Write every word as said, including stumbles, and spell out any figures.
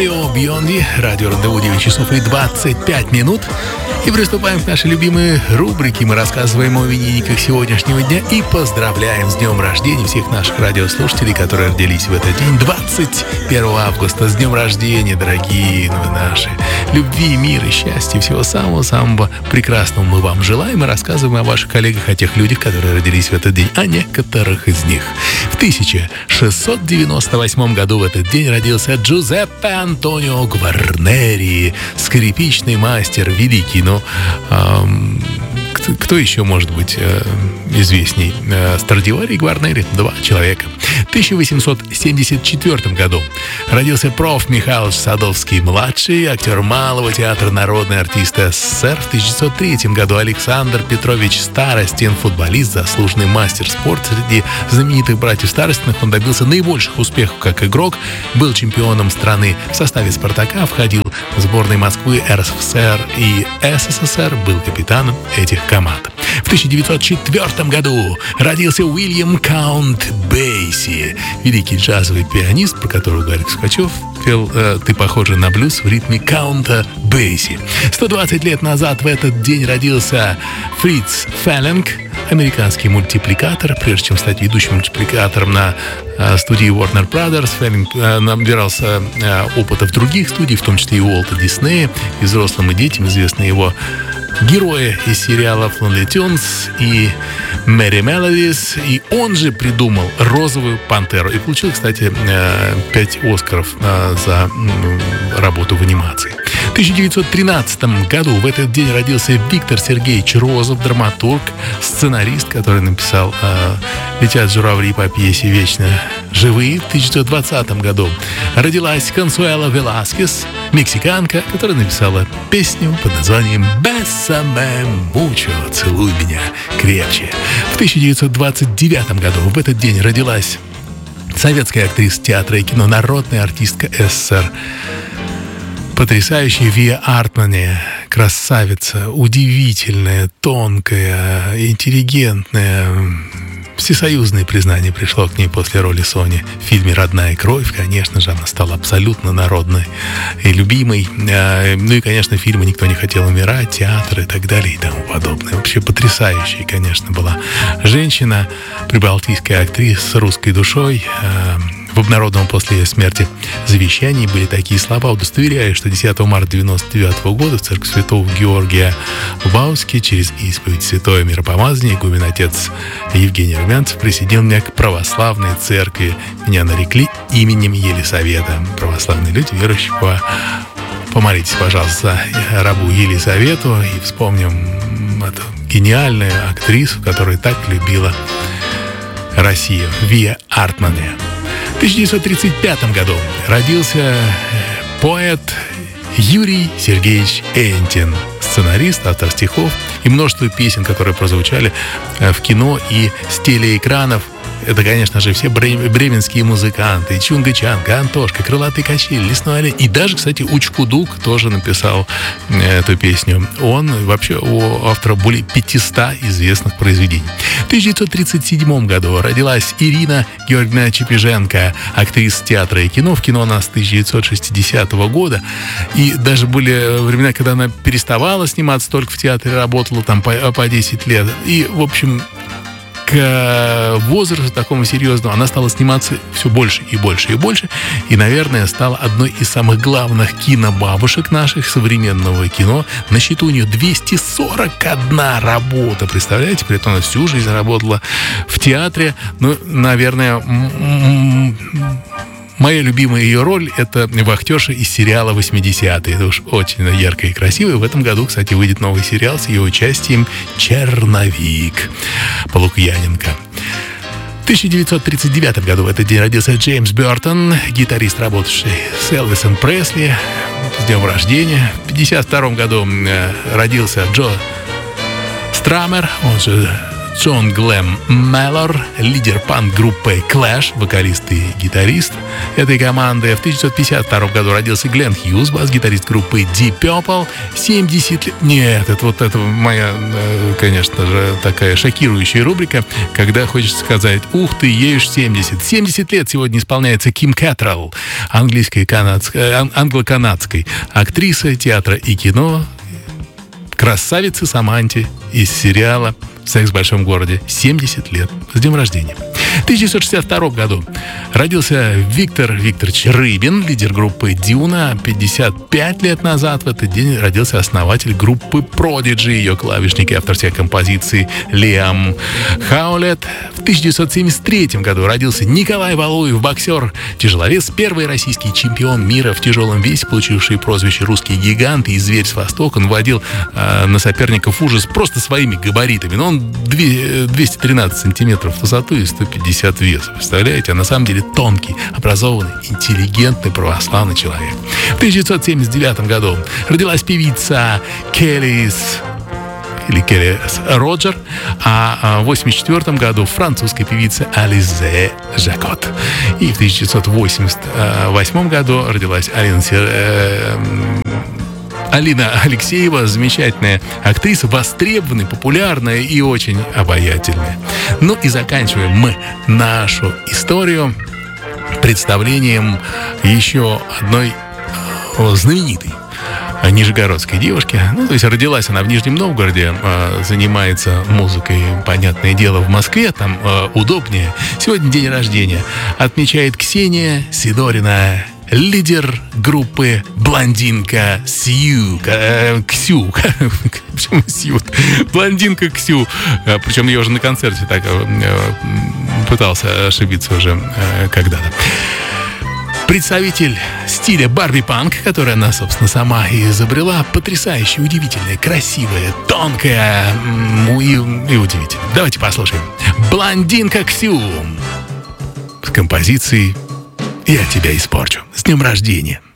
Марио Бьонди, радио Рандеву девять часов и двадцать пять минут. И приступаем к нашей любимой рубрике. Мы рассказываем о именинниках сегодняшнего дня и поздравляем с днем рождения всех наших радиослушателей, которые родились в этот день, двадцать первого августа. С днем рождения, дорогие наши! Любви, мира, счастья, всего самого-самого прекрасного мы вам желаем и рассказываем о ваших коллегах, о тех людях, которые родились в этот день, о некоторых из них. В тысяча шестьсот девяносто восьмом году в этот день родился Джузеппе Антонио Гварнери, скрипичный мастер, великий, но эм, кто, кто еще может быть э, известней? Э, Страдивари и Гварнери, два человека. В тысяча восемьсот семьдесят четвёртом году родился проф. Михаил Садовский-младший, актер Малого театра, народный артист СССР. В тысяча девятьсот третьем году Александр Петрович Старостин, футболист, заслуженный мастер спорта. Среди знаменитых братьев Старостиных он добился наибольших успехов как игрок, был чемпионом страны в составе «Спартака», входил в сборные Москвы, РСФСР и СССР, был капитаном этих команд. В тысяча девятьсот четвёртом году родился Уильям Каунт Бейси, великий джазовый пианист, про которого Гарик Сукачев пел э, «Ты похожа на блюз» в ритме Каунта Бейси. сто двадцать лет назад в этот день родился Фриц Феллинг, американский мультипликатор. Прежде чем стать ведущим мультипликатором на э, студии Warner Brothers, Феллинг э, набирался э, опыта в других студиях, в том числе и у Уолта Диснея, и взрослым и детям известны его герои из сериалов Looney Tunes и Merry Melodies, и он же придумал «Розовую пантеру» и получил, кстати, пять Оскаров за работу в анимации. В тысяча девятьсот тринадцатом году в этот день родился Виктор Сергеевич Розов, драматург, сценарист, который написал «Летят журавли» по пьесе «Вечно живые». В тысяча девятьсот двадцатом году родилась Консуэла Веласкес, мексиканка, которая написала песню под названием «Бésame mucho», «Целуй меня крепче». В тысяча девятьсот двадцать девятом году в этот день родилась советская актриса театра и кино, народная артистка СССР, потрясающая Вия Артмани, красавица, удивительная, тонкая, интеллигентная. Всесоюзное признание пришло к ней после роли Сони в фильме «Родная кровь». Конечно же, она стала абсолютно народной и любимой. Ну и, конечно, фильмы «Никто не хотел умирать», театр и так далее и тому подобное. Вообще потрясающая, конечно, была женщина, прибалтийская актриса с русской душой. В обнародованном после ее смерти завещании были такие слова, удостоверяя, что десятого марта девяносто девятого года в церковь святого Георгия в Бауске через исповедь святое миропомазание игумен отец Евгений Румянцев присоединил меня к православной церкви. Меня нарекли именем Елисавета. Православные люди, верующие, по... помолитесь, пожалуйста, рабу Елисавету и вспомним эту гениальную актрису, которая так любила Россию, Вия Артмани. В тысяча девятьсот тридцать пятом году родился поэт Юрий Сергеевич Энтин, сценарист, автор стихов и множество песен, которые прозвучали в кино и с телеэкранов. Это, конечно же, все бременские музыканты. Чунга-Чанга, Антошка, Крылатый качель, Лесной олень. И даже, кстати, Учкудук тоже написал эту песню. Он вообще у автора более пятисот известных произведений. В тысяча девятьсот тридцать седьмом году родилась Ирина Георгиевна Чепеженко, актриса театра и кино. В кино она с тысяча девятьсот шестидесятого года. И даже были времена, когда она переставала сниматься, только в театре работала там по, по десять лет. И, в общем, к возрасту такому серьезному она стала сниматься все больше и больше и больше. И, наверное, стала одной из самых главных кинобабушек наших современного кино. На счету у нее двести сорок одна работа. Представляете? При этом она всю жизнь работала в театре. Ну, наверное, м- м- моя любимая ее роль — это вахтерша из сериала восьмидесятые. Это уж очень яркая и красивая. В этом году, кстати, выйдет новый сериал с ее участием «Черновик» по Лукьяненко. В тысяча девятьсот тридцать девятом году в этот день родился Джеймс Бёртон, гитарист, работавший с Элвисом Пресли. С днем рождения. В пятьдесят втором году родился Джо Страмер, он же Джон Глэм Мэллор, лидер панк-группы Clash, вокалист и гитарист этой команды. В тысяча девятьсот пятьдесят втором году родился Глен Хьюз, бас-гитарист группы Deep Purple. семьдесят лет... Нет, это вот это моя, конечно же, такая шокирующая рубрика, когда хочется сказать: ух ты, ей уж семьдесят. семьдесят лет сегодня исполняется Ким Кэтрелл, английской, канадской, англо-канадской актриса театра и кино, красавицы Саманти из сериала «Секс в большом городе». семьдесят лет. С днем рождения. В тысяча девятьсот шестьдесят втором году родился Виктор Викторович Рыбин, лидер группы Дюна. пятьдесят пять лет назад в этот день родился основатель группы Prodigy, ее клавишник и автор всех композиций Лиам Хаулет. В тысяча девятьсот семьдесят третьем году родился Николай Валуев, боксер, тяжеловес, первый российский чемпион мира в тяжелом весе, получивший прозвище «Русский гигант» и «Зверь с Востока». Он вводил э, на соперников ужас просто своими габаритами. Но он двести тринадцать сантиметров в высоту и сто пятьдесят вес. Представляете? А на самом деле тонкий, образованный, интеллигентный, православный человек. В тысяча девятьсот семьдесят девятом году родилась певица Келлис или Келли Роджер, а в восемьдесят четвертом году французская певица Ализе Жакот. И в тысяча девятьсот восемьдесят восьмом году родилась Алина Сер... Алина Алексеева, замечательная актриса, востребованная, популярная и очень обаятельная. Ну и заканчиваем мы нашу историю представлением еще одной знаменитой нижегородской девушки. Ну, то есть родилась она в Нижнем Новгороде, э, занимается музыкой, понятное дело, в Москве, там э, удобнее. Сегодня день рождения отмечает Ксения Сидорина, лидер группы «Блондинка Сью». Э, Ксю. Почему Сью? «Блондинка Ксю». Причем я уже на концерте так э, пытался ошибиться уже э, когда-то. Представитель стиля Барби-панк, который она, собственно, сама и изобрела. Потрясающая, удивительная, красивая, тонкая и, и удивительная. Давайте послушаем. «Блондинка Ксю» с композицией «Я тебя испорчу». С днем рождения!